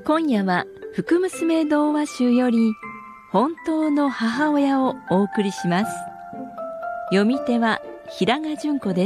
今夜は福娘童話集より本当の母親をお送りします。読み手は平賀順子です。